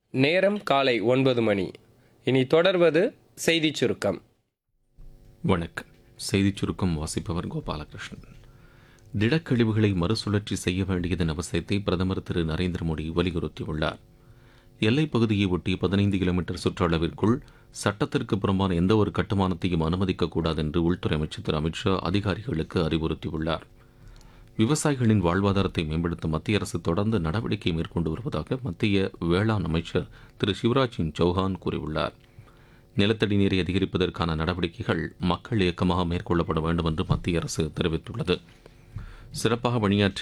நேரம் காலை 9 மணி. இனி தொடர்வது செய்திச் சுருக்கம். வணக்கம். செய்திச் சுருக்கம் வாசிப்பவர் கோபாலகிருஷ்ணன். திடக்கழிவுகளை மறுசுழற்சி செய்ய வேண்டியதன் அவசியத்தை பிரதமர் திரு நரேந்திர மோடி வலியுறுத்தியுள்ளார். எல்லைப் பகுதியை ஒட்டி 15 கிலோமீட்டர் சுற்றளவிற்குள் சட்டத்திற்கு புறம்பான எந்த ஒரு கட்டுமானத்தையும் அனுமதிக்கக்கூடாது என்று உள்துறை அமைச்சர் திரு அமித்ஷா அதிகாரிகளுக்கு அறிவுறுத்தியுள்ளார். விவசாயிகளின் வாழ்வாதாரத்தை மேம்படுத்த மத்திய அரசு தொடர்ந்து நடவடிக்கை மேற்கொண்டு வருவதாக மத்திய வேளாண் அமைச்சர் திரு சிவராஜ் சிங் சௌஹான் கூறியுள்ளார். நிலத்தடி நீரை அதிகரிப்பதற்கான நடவடிக்கைகள் மக்கள் இயக்கமாக மேற்கொள்ளப்பட வேண்டும் என்று மத்திய அரசு தெரிவித்துள்ளது. சிறப்பாக பணியாற்றிய